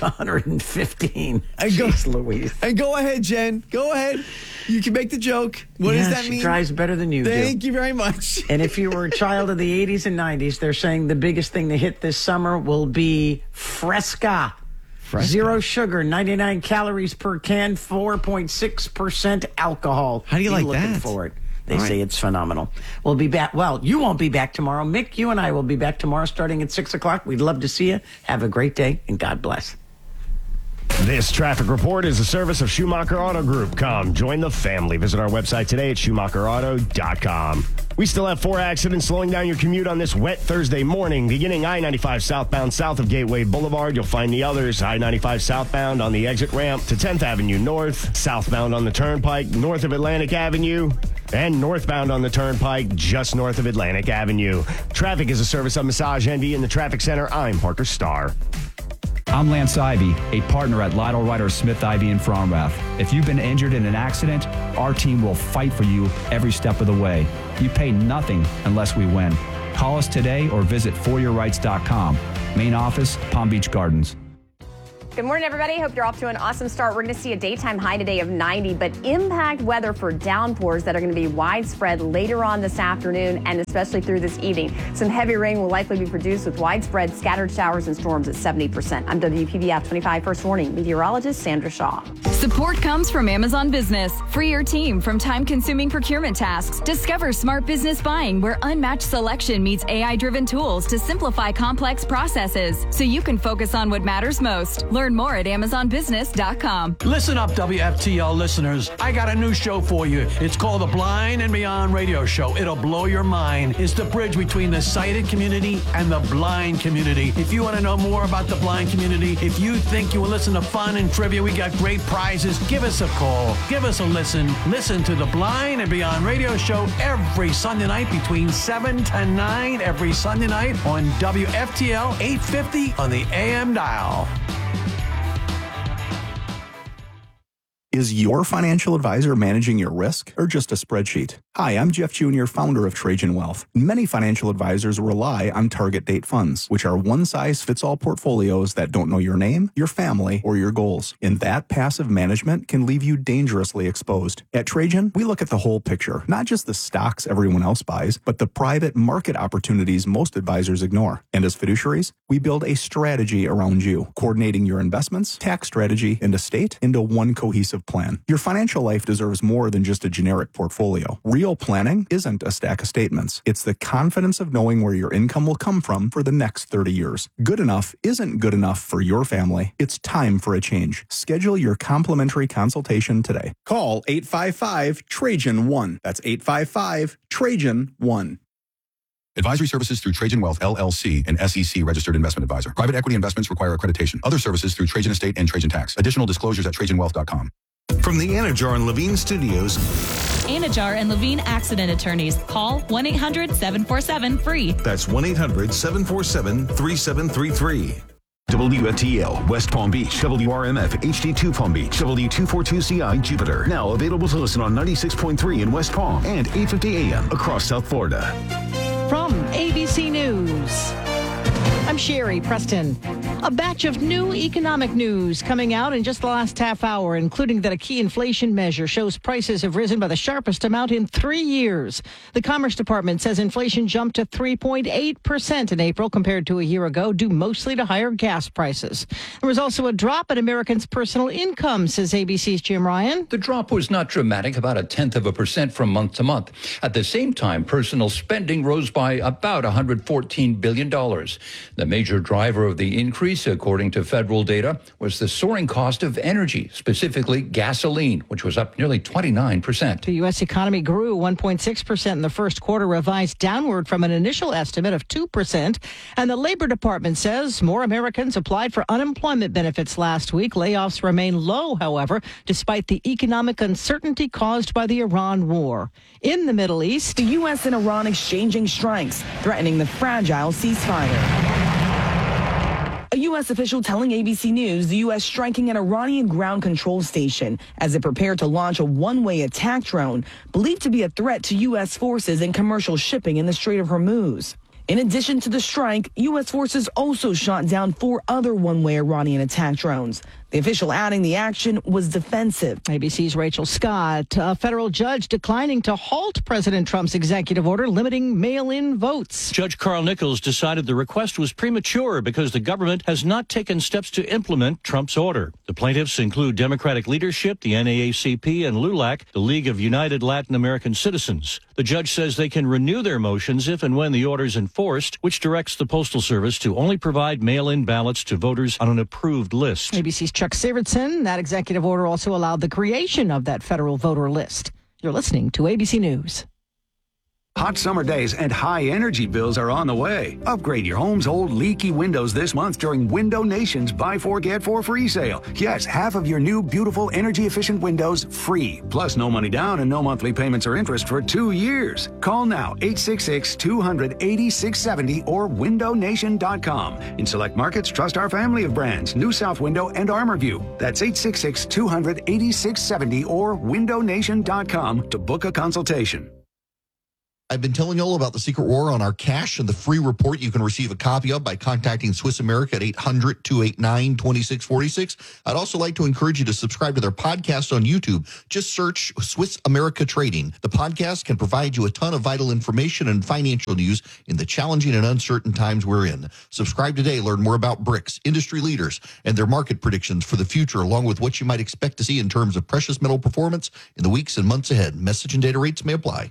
115. Jeez Louise. And go ahead, Jen. Go ahead. You can make the joke. What does that mean? She drives better than you do. Thank you very much. And if you were a child of the 80s and 90s, they're saying the biggest thing to hit this summer will be Fresca. fresh. Zero sugar, 99 calories per can, 4.6% alcohol. How do you like looking that? For it. They All say right. it's phenomenal. We'll be back. Well, you won't be back tomorrow. Mick, you and I will be back tomorrow starting at 6 o'clock. We'd love to see you. Have a great day, and God bless. This traffic report is a service of Schumacher Auto Group. Come join the family. Visit our website today at SchumacherAuto.com. We still have 4 accidents slowing down your commute on this wet Thursday morning. Beginning I-95 southbound south of Gateway Boulevard. You'll find the others. I-95 southbound on the exit ramp to 10th Avenue North. Southbound on the Turnpike north of Atlantic Avenue. And northbound on the Turnpike just north of Atlantic Avenue. Traffic is a service of Massage Envy in the Traffic Center. I'm Parker Starr. I'm Lance Ivy, a partner at Lytle Ryder Smith Ivy in Fromrath. If you've been injured in an accident, our team will fight for you every step of the way. You pay nothing unless we win. Call us today or visit foryourrights.com. Main office, Palm Beach Gardens. Good morning, everybody. Hope you're off to an awesome start. We're going to see a daytime high today of 90, but impact weather for downpours that are going to be widespread later on this afternoon and especially through this evening. Some heavy rain will likely be produced with widespread scattered showers and storms at 70%. I'm WPBF 25 First Warning meteorologist Sandra Shaw. Support comes from Amazon Business. Free your team from time-consuming procurement tasks. Discover smart business buying where unmatched selection meets AI-driven tools to simplify complex processes so you can focus on what matters most. Learn more at AmazonBusiness.com. Listen up, WFTL listeners. I got a new show for you. It's called the Blind and Beyond Radio Show. It'll blow your mind. It's the bridge between the sighted community and the blind community. If you want to know more about the blind community, if you think you will listen to fun and trivia, we got great prizes. Give us a call. Give us a listen. Listen to the Blind and Beyond Radio Show every Sunday night between 7 to 9 every Sunday night on WFTL 850 on the AM dial. Is your financial advisor managing your risk or just a spreadsheet? Hi, I'm Jeff Jr., founder of Trajan Wealth. Many financial advisors rely on target date funds, which are one-size-fits-all portfolios that don't know your name, your family, or your goals. And that passive management can leave you dangerously exposed. At Trajan, we look at the whole picture, not just the stocks everyone else buys, but the private market opportunities most advisors ignore. And as fiduciaries, we build a strategy around you, coordinating your investments, tax strategy, and estate into one cohesive plan. Your financial life deserves more than just a generic portfolio. Real planning isn't a stack of statements. It's the confidence of knowing where your income will come from for the next 30 years. Good enough isn't good enough for your family. It's time for a change. Schedule your complimentary consultation today. Call 855-TRAJAN-1. That's 855-TRAJAN-1. Advisory services through Trajan Wealth, LLC, an SEC registered investment advisor. Private equity investments require accreditation. Other services through Trajan Estate and Trajan Tax. Additional disclosures at TrajanWealth.com. From the Anajar and Levine Studios. Anajar and Levine Accident Attorneys. Call 1-800-747-FREE. That's 1-800-747-3733. WFTL, West Palm Beach, WRMF, HD2 Palm Beach, W242CI, Jupiter. Now available to listen on 96.3 in West Palm and 850 AM across South Florida. From ABC News, I'm Sherry Preston. A batch of new economic news coming out in just the last half hour, including that a key inflation measure shows prices have risen by the sharpest amount in 3 years. The Commerce Department says inflation jumped to 3.8% in April compared to a year ago, due mostly to higher gas prices. There was also a drop in Americans' personal income, says ABC's Jim Ryan. The drop was not dramatic, about 0.1% from month to month. At the same time, personal spending rose by about $114 billion. The major driver of the increase, according to federal data, was the soaring cost of energy, specifically gasoline, which was up nearly 29%. The U.S. economy grew 1.6% in the first quarter, revised downward from an initial estimate of 2%. And the Labor Department says more Americans applied for unemployment benefits last week. Layoffs remain low, however, despite the economic uncertainty caused by the Iran war. In the Middle East, the U.S. and Iran exchanging strikes, threatening the fragile ceasefire. A U.S. official telling ABC News the U.S. striking an Iranian ground control station as it prepared to launch a one-way attack drone believed to be a threat to U.S. forces and commercial shipping in the Strait of Hormuz. In addition to the strike, U.S. forces also shot down 4 other one-way Iranian attack drones. The official adding the action was defensive. ABC's Rachel Scott. A federal judge declining to halt President Trump's executive order limiting mail-in votes. Judge Carl Nichols decided the request was premature because the government has not taken steps to implement Trump's order. The plaintiffs include Democratic leadership, the NAACP, and LULAC, the League of United Latin American Citizens. The judge says they can renew their motions if and when the order is enforced, which directs the Postal Service to only provide mail-in ballots to voters on an approved list. ABC's Chuck Sivertson. That executive order also allowed the creation of that federal voter list. You're listening to ABC News. Hot summer days and high energy bills are on the way. Upgrade your home's old leaky windows this month during Window Nation's Buy 4 Get 4 free sale. Yes, half of your new beautiful energy efficient windows free. Plus no money down and no monthly payments or interest for 2 years. Call now 866-200-8670 or windownation.com. In select markets, trust our family of brands, New South Window and ArmorView. That's 866-200-8670 or windownation.com to book a consultation. I've been telling you all about the secret war on our cash and the free report you can receive a copy of by contacting Swiss America at 800-289-2646. I'd also like to encourage you to subscribe to their podcast on YouTube. Just search Swiss America Trading. The podcast can provide you a ton of vital information and financial news in the challenging and uncertain times we're in. Subscribe today. Learn more about BRICS, industry leaders, and their market predictions for the future, along with what you might expect to see in terms of precious metal performance in the weeks and months ahead. Message and data rates may apply.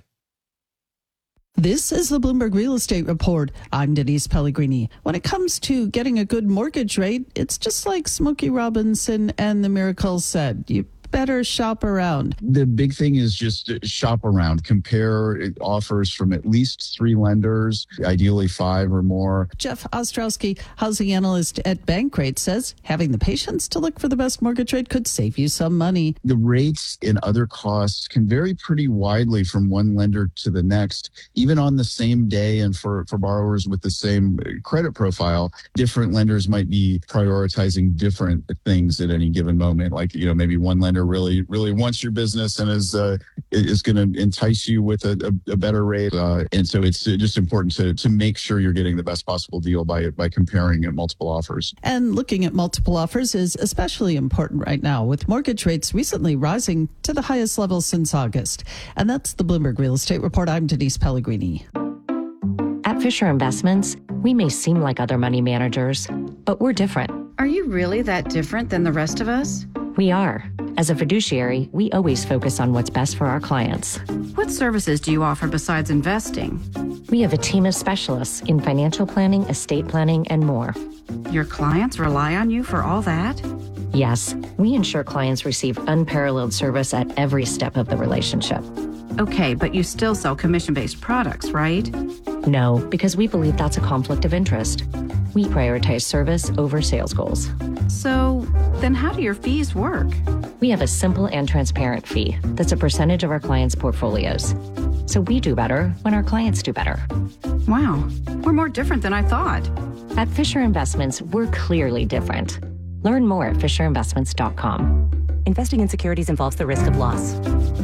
This is the Bloomberg Real Estate Report. I'm Denise Pellegrini. When it comes to getting a good mortgage rate, it's just like Smokey Robinson and the Miracles said. You better shop around. The big thing is just shop around. Compare offers from at least 3 lenders, ideally 5 or more. Jeff Ostrowski, housing analyst at Bankrate, says having the patience to look for the best mortgage rate could save you some money. The rates and other costs can vary pretty widely from one lender to the next, even on the same day. And for borrowers with the same credit profile, different lenders might be prioritizing different things at any given moment. Like, maybe one lender really wants your business and is going to entice you with a better rate. And so it's just important to make sure you're getting the best possible deal by comparing multiple offers. And looking at multiple offers is especially important right now, with mortgage rates recently rising to the highest level since August. And that's the Bloomberg Real Estate Report. I'm Denise Pellegrini. At Fisher Investments, we may seem like other money managers, but we're different. Are you really that different than the rest of us? We are. As a fiduciary, we always focus on what's best for our clients. What services do you offer besides investing? We have a team of specialists in financial planning, estate planning, and more. Your clients rely on you for all that? Yes, we ensure clients receive unparalleled service at every step of the relationship. Okay, but you still sell commission-based products, right? No, because we believe that's a conflict of interest. We prioritize service over sales goals. So, then how do your fees work? We have a simple and transparent fee that's a percentage of our clients' portfolios. So we do better when our clients do better. Wow, we're more different than I thought. At Fisher Investments, we're clearly different. Learn more at FisherInvestments.com. Investing in securities involves the risk of loss.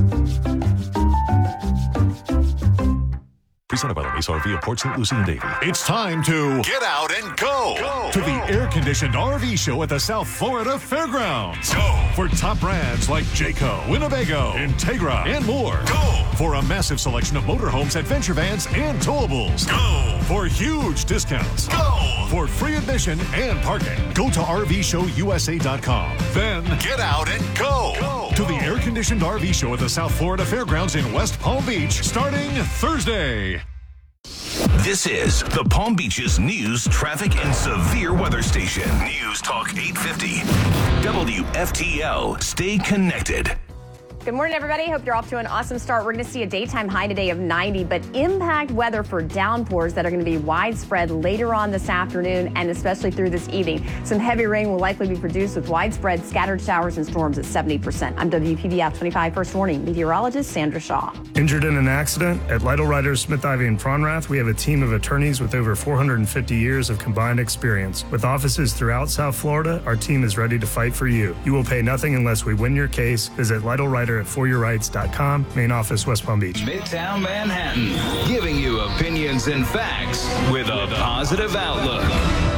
Presented by the Race RV of Port St. Lucie and Davie. It's time to get out and go to the air-conditioned RV show at the South Florida Fairgrounds. Go for top brands like Jayco, Winnebago, Integra, and more. Go for a massive selection of motorhomes, adventure vans, and towables. Go for huge discounts. Go for free admission and parking. Go to RVShowUSA.com. Then get out and go to the air-conditioned RV show at the South Florida Fairgrounds in West Palm Beach starting Thursday. This is the Palm Beach's news, traffic, and severe weather station. News Talk 850. WFTL. Stay connected. Good morning, everybody. Hope you're off to an awesome start. We're going to see a daytime high today of 90, but impact weather for downpours that are going to be widespread later on this afternoon and especially through this evening. Some heavy rain will likely be produced with widespread scattered showers and storms at 70%. I'm WPBF 25 First Warning meteorologist Sandra Shaw. Injured in an accident? At Lytle Writers, Smith, Ivy, and Fronrath, we have a team of attorneys with over 450 years of combined experience. With offices throughout South Florida, our team is ready to fight for you. You will pay nothing unless we win your case. Visit Lytle Writer at foryourrights.com. Main office, West Palm Beach. Midtown Manhattan, giving you opinions and facts with a positive outlook.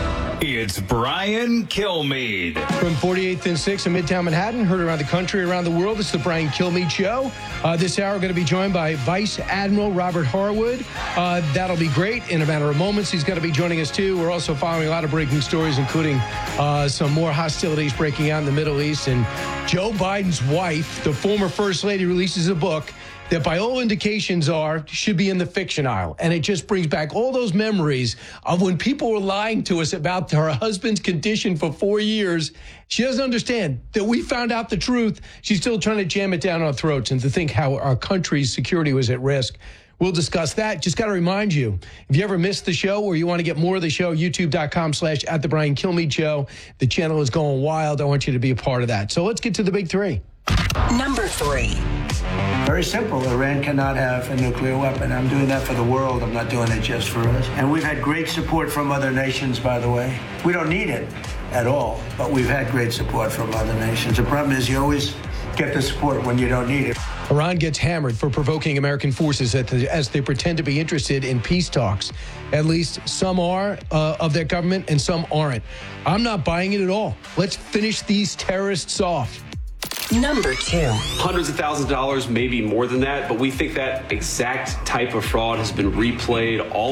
It's Brian Kilmeade. From 48th and 6th in Midtown Manhattan, heard around the country, around the world, it's the Brian Kilmeade Show. This hour, going to be joined by Vice Admiral Robert Harwood. That'll be great. In a matter of moments, he's going to be joining us, too. We're also following a lot of breaking stories, including some more hostilities breaking out in the Middle East. And Joe Biden's wife, the former First Lady, releases a book that by all indications should be in the fiction aisle. And it just brings back all those memories of when people were lying to us about her husband's condition for 4 years. She doesn't understand that we found out the truth. She's still trying to jam it down our throats, and to think how our country's security was at risk. We'll discuss that. Just got to remind you, if you ever missed the show or you want to get more of the show, youtube.com/@TheBrianKilmeade. The channel is going wild. I want you to be a part of that. So let's get to the big three. Number 3. Very simple. Iran cannot have a nuclear weapon. I'm doing that for the world. I'm not doing it just for us. And we've had great support from other nations, by the way. We don't need it at all, but we've had great support from other nations. The problem is you always get the support when you don't need it. Iran gets hammered for provoking American forces as they pretend to be interested in peace talks. At least some are of their government and some aren't. I'm not buying it at all. Let's finish these terrorists off. Number 2. Hundreds of thousands of dollars, maybe more than that, but we think that exact type of fraud has been replayed all